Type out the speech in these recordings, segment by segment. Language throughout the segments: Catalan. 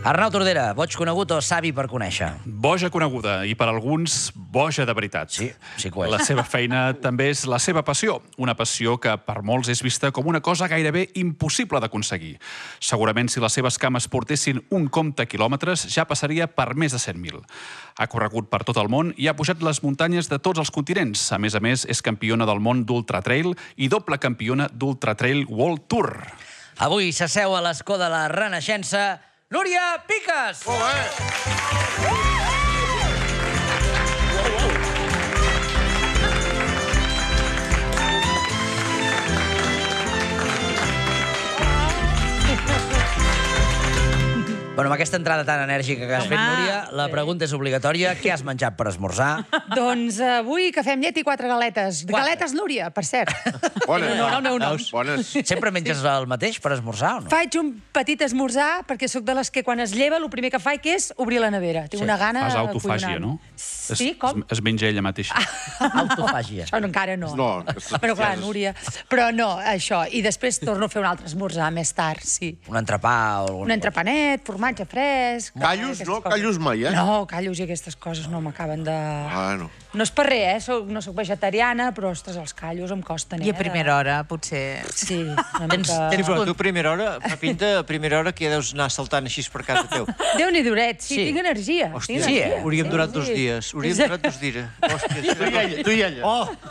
Arnau Tordera, boig conegut o savi per conèixer? Boja coneguda i per alguns boja de veritat. Sí que ho és. La seva feina també és la seva passió, una passió que per molts és vista com una cosa gairebé impossible d'aconseguir. Segurament si les seves cames portessin un compte quilòmetres ja passaria per més de 100.000. Ha corregut per tot el món i ha pujat les muntanyes de tots els continents. A més, és campiona del món d'Ultratrail i doble campiona d'Ultratrail World Tour. Avui s'asseu a l'escó de la Renaixença Núria Piques! Bueno, amb aquesta entrada tan enèrgica que has fet, Núria, la pregunta és obligatòria. Què has menjat per esmorzar? Doncs avui cafè amb llet i 4 galetes. Galetes, Núria, per cert. Bones. No, el meu nom. Bones. Sempre menges el mateix per esmorzar o no? Faig un petit esmorzar perquè sóc de les que quan es lleva el primer que faig és obrir la nevera. Tinc una gana Fas autofàgia, collonant. no? Sí, com? Es menja ella mateixa. Autofàgia. Això encara no. No. Però clar, Núria. Però no, això. I després torno a fer un altre esmorzar més tard, sí. Un entrepà o alguna Un entrepanet, formatge fresc... Callos, no? Callos mai, eh? No, callos i aquestes coses no m'acaben de... Bueno. No és per res, no soc vegetariana, però, ostres, els callos em costen, I a primera hora, potser... Sí, una Tens- mica... tens- Sí, però tu a primera hora, fa pinta a primera hora que ja deus anar saltant així per casa teu. Déu-n'hi duret, sí, Sí. tinc energia. Hòstia, tinc sí, energia. hauríem durat 2 dies. Hauríem durat 2 dies. Hòstia, Tu i ella.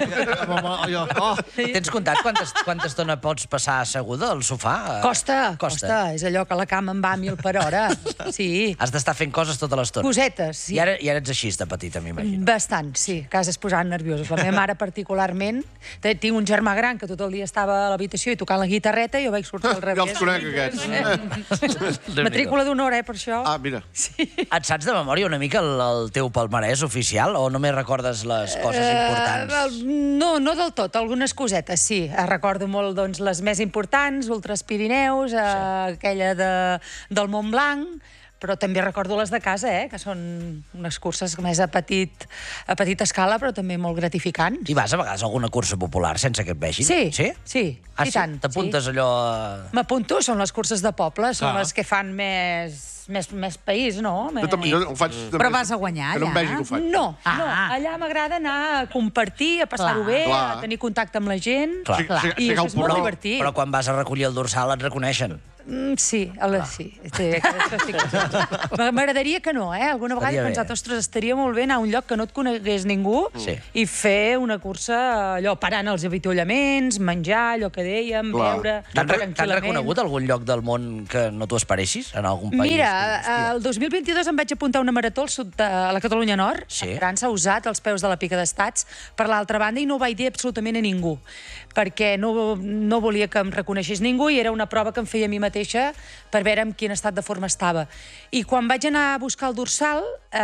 Tens comptat quanta estona pots passar asseguda al sofà? Costa. És allò que la cama em va a 1000 per hora. Sí. Has d'estar fent coses tota l'estona. Cosetes, sí. I ara ets així de petita, m'imagino. Bastant, sí. A casa es posaven nerviosos. La meva mare particularment. Tinc un germà gran que tot el dia estava a l'habitació i tocant la guitarreta i jo vaig sortir al Ja els revés. conec, aquests. Matrícula d'honor, per això. Ah, mira. Et saps de memòria una mica el teu palmarès oficial o només recordes les coses importants? No del tot, algunes cosetes, sí. Recordo molt doncs, les més importants, Ultras Pirineus, aquella del Montblanc, però també recordo les de casa, que són unes curses més a petita escala, però també molt gratificants. I vas a vegades a alguna cursa popular sense que et vegin? Sí, Ah, i sí? tant. T'apuntes allò... M'apunto, són les curses de poble, són les que fan més país, no? Jo també ho faig... Però vas a guanyar, Que no em allà? vegi que ho faig. No, Ah. allà m'agrada anar a compartir, a passar-ho Clar. bé, Clar. a tenir contacte amb la gent. Clar. I això és molt divertit. Però quan vas a recollir el dorsal et reconeixen. Sí, sí. M'agradaria que no, Alguna vegada he Estaria bé. pensat, ostres, estaria molt bé anar a un lloc que no et conegués ningú Sí. i fer una cursa, allò, parant els avituallaments, menjar, allò que dèiem, Clar. beure T'han tranquil·lament. reconegut algun lloc del món que no t'ho esperessis, en algun país? Mira, el 2022 em vaig apuntar a una marató al sud de la Catalunya Nord, Sí. a França, a Usat, als peus de la Pica d'Estats, per l'altra banda, i no ho vaig dir absolutament a ningú, perquè no volia que em reconeixés ningú i era una prova que em feia a mi mateixa per veure en quin estat de forma estava. I quan vaig anar a buscar el dorsal,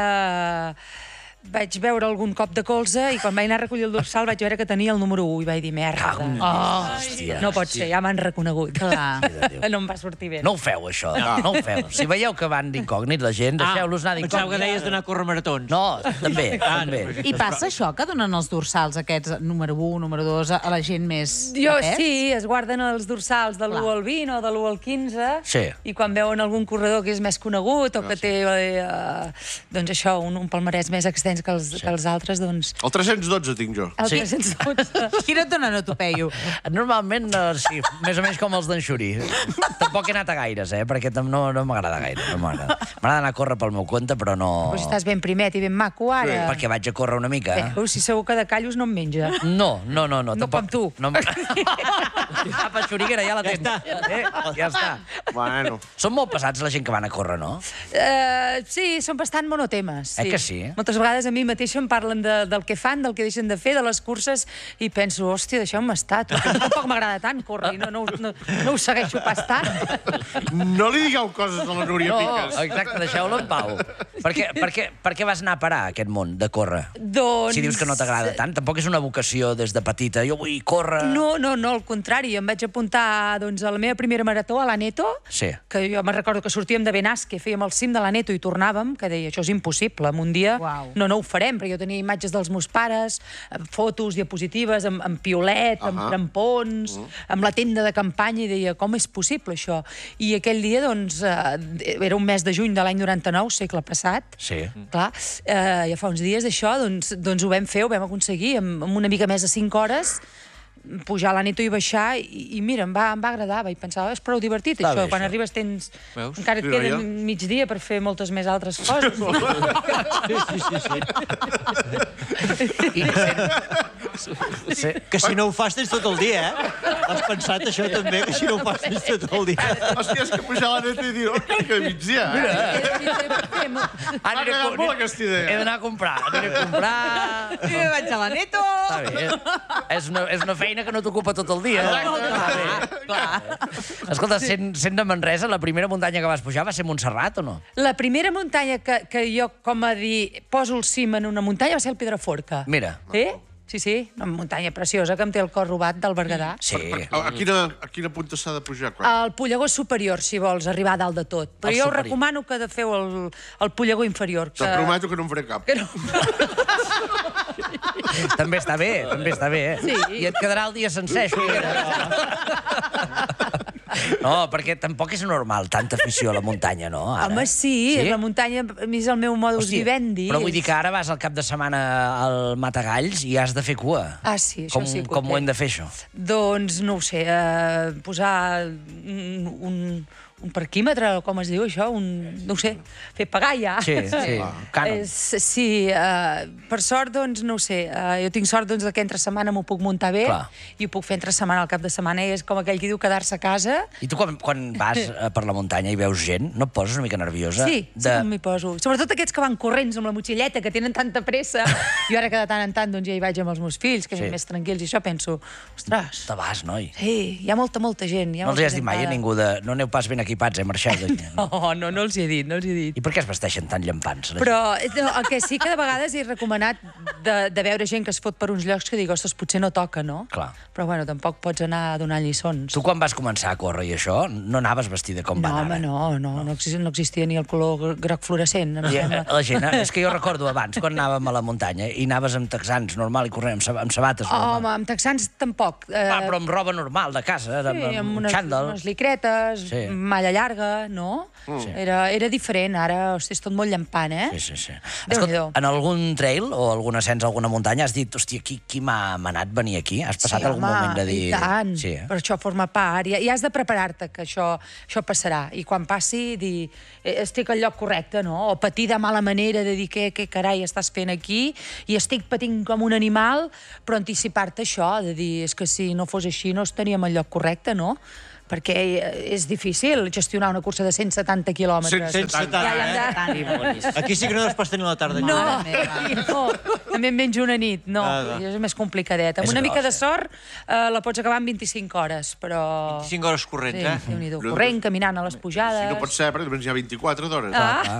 vaig veure algun cop de colze i quan vaig anar a recollir el dorsal vaig veure que tenia el número 1 i vaig dir, merda. Hòstia. No pot ser, ja m'han reconegut. Clar. No em va sortir bé. No ho feu, això. No ho feu. Si veieu que van d'incògnit la gent, deixeu-los anar Pensava que d'incògnit. deies d'anar a córrer maratons. No, també. també. I passa això, que donen els dorsals aquests, número 1, número 2, a la gent més de pes? Sí, es guarden els dorsals de l'1 Clar. al 20 o de l'1 al 15 Sí. i quan veuen algun corredor que és més conegut o que té doncs això, un palmarès més extens que els altres, doncs... El 312 tinc jo. El Sí. 312. Quina et donen a tu, Peyu? Normalment, sí, més o menys com els d'en Xuri. Tampoc he anat a gaires, perquè no m'agrada gaire. No m'agrada anar a córrer pel meu compte, però no... Pues estàs ben primet i ben maco, ara. Perquè vaig a córrer una mica. Si segur que de callos no em menja. No. No com tu. No, apa, xuriguera, ja la tens. Ja està. Bueno. Són molt pesats la gent que van a córrer, no? Sí, són bastant monotemes. Que sí? Moltes vegades a mi mateixa em parlen del que fan, del que deixen de fer, de les curses, i penso, hòstia, deixeu-me estar. Tampoc m'agrada tant córrer, no ho segueixo pas tant. No li digueu coses a la Núria Piques. Exacte, deixeu-lo en pau. Per què vas anar a parar a aquest món de córrer? Doncs... Si dius que no t'agrada tant, tampoc és una vocació des de petita. Jo vull córrer... No, al contrari. Em vaig apuntar doncs, a la meva primera marató, a l'Aneto, Sí. que jo me'n recordo que sortíem de Benasque, fèiem el cim de l'Aneto i tornàvem, que deia, això és impossible, en un dia Uau. no ho farem, però jo tenia imatges dels meus pares, fotos, diapositives, amb piolet, amb crampons, amb la tenda de campanya, i deia, com és possible això? I aquell dia, doncs, era un mes de juny de l'any 99, segle passat, Sí. clar, ja fa uns dies d'això, doncs ho vam fer, ho vam aconseguir, amb una mica més de 5 hores, pujar a l'Aneto i baixar, i mira, em va agradar, vaig pensar, és prou divertit, Està això, bé, quan això. arribes tens... Veus? Encara et Sí, queda noia. migdia per fer moltes més altres coses. Sí. Que si no ho fas tens tot el dia, Has pensat això també, que si no ho fas tens tot el dia. Hòstia, és que pujar a la neta i dir, oh, que migdia, Mira, M'ha agradat molt aquesta idea. He d'anar a comprar, aniré a comprar... I me vaig a la Neto. Està bé. És una feina que no t'ocupa tot el dia. Escolta, sent de Manresa, la primera muntanya que vas pujar va ser Montserrat o no? La primera muntanya que jo, com a dir, poso el cim en una muntanya va ser el Pedraforca. Mira. Sí, una muntanya preciosa que em té el cor robat del Berguedà. Sí. A quina punta s'ha de pujar? Quan? El Pollegó superior, si vols, arribar a dalt de tot. Però El jo us superior. recomano que feu el Pollegó inferior. Te'n prometo que no en faré cap. Que no... També està bé, Sí. I et quedarà el dia sencer, això. No, perquè tampoc és normal tanta afició a la muntanya, no? Ara? Home, sí, la muntanya a mi és el meu modus vivendi. Però vull dir que ara vas al cap de setmana al Matagalls i has de fer cua. Ah, sí, això sí que ho Com ho té. hem de fer, això? Doncs, no ho sé, posar un parquímetre, o com es diu això? No ho sé, fer pagar ja. Sí, cànon. Sí, per sort, doncs, no ho sé, jo tinc sort doncs, que entre setmana m'ho puc muntar bé. Clar. I ho puc fer entre setmana, al cap de setmana, i és com aquell que diu quedar-se a casa. I tu quan vas per la muntanya i veus gent, no et poses una mica nerviosa? Sí que m'hi poso. Sobretot aquests que van corrents amb la motxilleta, que tenen tanta pressa. Jo ara que de tant en tant doncs, ja hi vaig amb els meus fills, que són més tranquils, i això penso, ostres, Te vas, noi. sí, hi ha molta gent. No els hi has dit mai a ningú de... No aneu pas ben equipats, marxeu d'aquí. No els hi he dit, I per què es vesteixen tan llampants? Però el que sí que de vegades he recomanat de veure gent que es fot per uns llocs que dic, ostres, potser no toca, no? Clar. Però bueno, tampoc pots anar donant lliçons. Tu quan vas començar a córrer i això, no anaves vestida com van ara? No existia ni el color groc fluorescent. Em sembla. La gent, és que jo recordo abans, quan anàvem a la muntanya, i anaves amb texans, normal, i corrent, amb sabates, normal. Home, amb texans tampoc. Però amb roba normal, de casa, amb un xandall. unes licretes, Sí. malla llarga, no? Era diferent, ara hosti, és tot molt llampant, Sí. Déu-n'hi-do. En algun trail o algun ascens a alguna muntanya has dit, hòstia, qui m'ha manat venir aquí? Has passat algun moment de dir... I tant, Sí, però això forma part. I has de preparar-te que això passarà. I quan passi, dir, estic al lloc correcte, no? O patir de mala manera, de dir, què carai estàs fent aquí? I estic patint com un animal, però anticipar-te això, de dir, és que si no fos així no estaríem al lloc correcte, no? Perquè és difícil gestionar una cursa de 170 quilòmetres. 170, Aquí sí que no es pots tenir la tarda. No, Mare no, també en menjo una nit, no, és més complicadet. Amb És una mica gros, de sort la pots acabar en 25 hores, però... 5 hores corrents, Sí, Déu-n'hi-do, corrent, caminant a les pujades... Si no pot ser, perquè només hi ha 24 d'hores.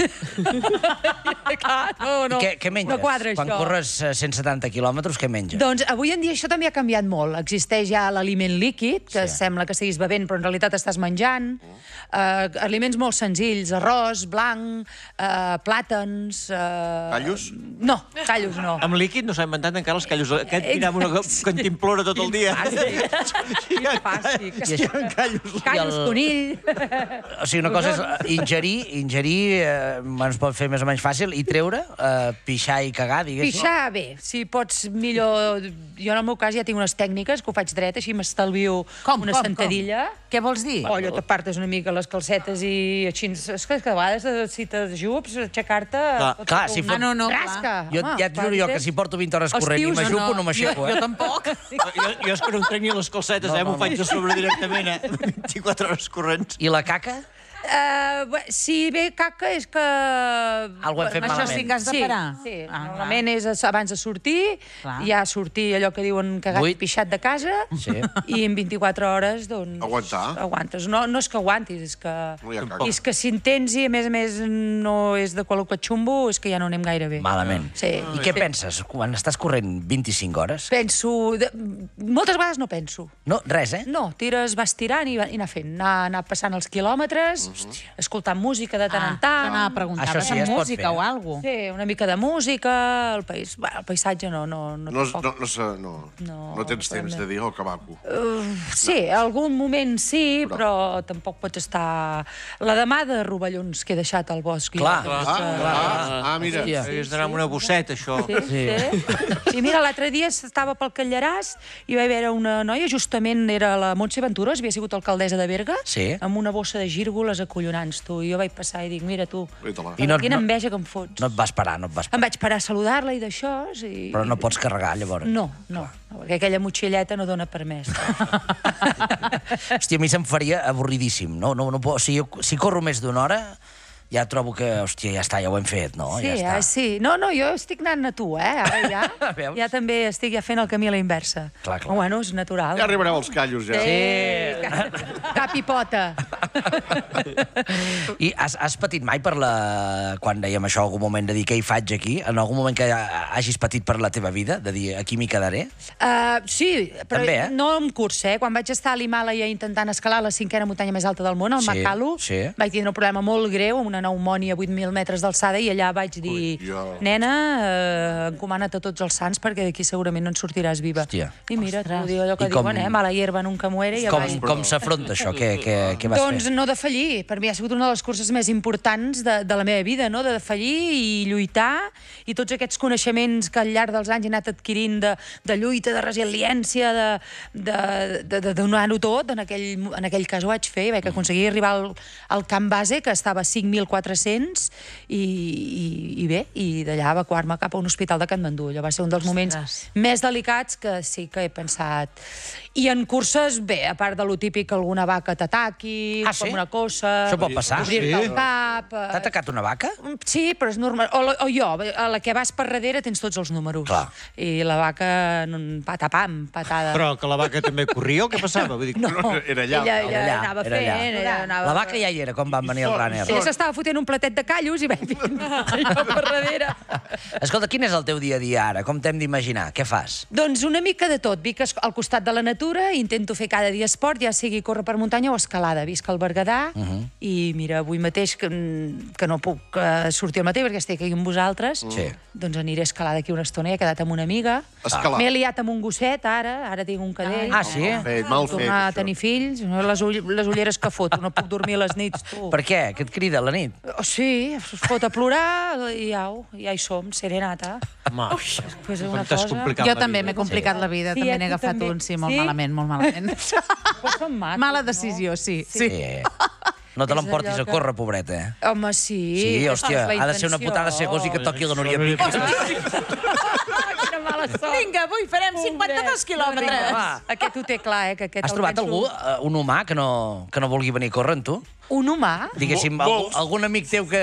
Clar, no. Què menges? No quadra, Quan això. corres 170 quilòmetres, què menges? Doncs avui en dia això també ha canviat molt. Existeix ja l'aliment líquid, que sembla que estiguis bevent, però en realitat estàs menjant. Aliments molt senzills, arròs, blanc, plàtans... Callos? No, callos no. Amb líquid no s'ha inventat encara els callos. Aquest tirar amb una cantimplora tot el dia. Fàstic. I això- Callos, conill... O sigui, una cosa és ingerir es pot fer més o menys fàcil, i treure, pixar i cagar, diguéssim. Pixar, bé, si pots millor... Jo en el meu cas ja tinc unes tècniques que ho faig dret, així m'estalvio una sentadilla. Què vols dir? O allò t'apartes una mica les calcetes i així... És que de vegades, si t'ajups, aixecar-te... Clar, si fot... no, Rasca. Jo ja et juro jo que si porto 20 hores Els corrent i tios, m'ajupo, no m'aixeco, Jo tampoc. Jo és que no em trec ni les calcetes, m'ho faig de sobre directament, 24 hores corrents. I la caca? Si ve caca és que... Algo hem fet Això malament. sí que has de parar. Sí, Ah, normalment és abans de sortir, Clar. ja sortir allò que diuen cagat i Buit. pixat de casa, Sí. i en 24 hores, doncs... Aguantar. Aguantes. No és que aguantis, és que... No hi ha caca. I és que si en tens i, a més, no és de qualque xumbo, és que ja no anem gaire bé. Malament. Sí. I què penses quan estàs corrent 25 hores? Penso... Moltes vegades no penso. No, res, eh? No, vas tirant i anar fent, anar passant els quilòmetres, escoltant música de tant en tant. Anava a preguntar, Això sí, amb es pot música fer. o alguna cosa. Sí, una mica de música, el paisatge no tens temps de dir, oh, que maco. Sí, algun moment sí, però tampoc pots estar... La demà de rovellons que he deixat al bosc. Clar. Mira. Hòstia. És d'anar amb una bosseta, això. Sí. I mira, l'altre dia estava pel Callaràs i va haver una noia, justament era la Montse Venturós, havia sigut alcaldessa de Berga, Sí. amb una bossa de gírgoles acollonants, tu. I jo vaig passar i dic, mira tu, I no- quina no- enveja que em fots. No et vas parar, no et vas Em parar. vaig parar a saludar-la i d'això... I... Però no pots carregar, llavors. No, perquè aquella motxilleta no dona permès. Hòstia, a mi se'm faria avorridíssim. No, si corro més d'una hora, ja trobo que, hòstia, ja està, ja ho hem fet, no? Sí, ja està. sí. No, jo estic anant a tu, Ara ja. Veus? Ja també estic fent el camí a la inversa. Clar. Però bueno, és natural. Ja arribareu als callos, ja. Cap i pota. I has patit mai per la... Quan dèiem això, algun moment de dir què hi faig aquí, en algun moment que hagis patit per la teva vida, de dir aquí m'hi quedaré? Sí, però També, no en curs, Quan vaig estar a l'Himàlaia intentant escalar la 5a muntanya més alta del món, el Sí, Makalu, sí. vaig tindre un problema molt greu, amb una pneumònia a 8.000 metres d'alçada, i allà vaig dir, nena, encomana't a tots els sants perquè d'aquí segurament no en sortiràs viva. Hòstia. I mira, t'ho diu allò que I com- diuen, mala hierba nunca muere. I Com s'afronta això? Què vas doncs fer? no defallir. Per mi ha sigut una de les curses més importants de la meva vida, no? De defallir i lluitar, i tots aquests coneixements que al llarg dels anys he anat adquirint de lluita, de resiliència, de donar-ho tot, en aquell cas ho vaig fer, i vaig aconseguir arribar al camp base, que estava a 5.400, i bé, i d'allà evacuar-me cap a un hospital de Katmandú. Allò va ser un dels moments més delicats que sí que he pensat. I en curses, bé, a part de lo típic, alguna vaca t'ataqui, Ah, sí? com una cosa... Això pot passar? Obrir-te el cap... T'ha atacat una vaca? Sí, però és normal. O jo, a la que vas per darrere tens tots els números. Clar. I la vaca, patapam, patada. Però que la vaca també corria o què passava? Vull dir, No, Era allà. ella anava era allà. fent... ella anava... La vaca ja hi era, com van venir el runner. Ella s'estava fotent un platet de callos i vaig dir, jo per darrere. Escolta, quin és el teu dia a dia ara? Com t'hem d'imaginar? Què fas? Doncs una mica de tot. Vic al costat de la natura, intento fer cada dia esport, ja sigui córrer per muntanya o escalada. Visc al Berguedà i mira, avui mateix que no puc sortir al matí perquè estic aquí amb vosaltres, Sí. doncs aniré a escalar d'aquí una estona. He quedat amb una amiga. Escalar. M'he liat amb un gosset, ara tinc un cadell. Ah, sí? Mal fet, Tornar a això. tenir fills, les ulleres que foto, no puc dormir a les nits, tu. Per què? Què et crida a la nit? Oh, sí, es fot a plorar i ja hi som, serenata. home, Pues és una t'has cosa... complicat Jo la també vida. m'he complicat la vida, Sí, també a n'he tu agafat també. un, sí, molt Sí? malament, molt malament. Però són matos, Mala no? decisió, sí. No te És l'emportis allò a que- córrer, pobreta, eh? Home, sí. Sí, aquesta hòstia, és la ha de ser una intenció. putada ser gos i que toqui la Núria Pica. Quina mala sort. Vinga, avui farem 52 quilòmetres. Va. Aquest ho té clar, que aquest Has el trobat penso. algú, un humà, que no vulgui venir a córrer amb tu? Un humà? Diguéssim, algun amic teu que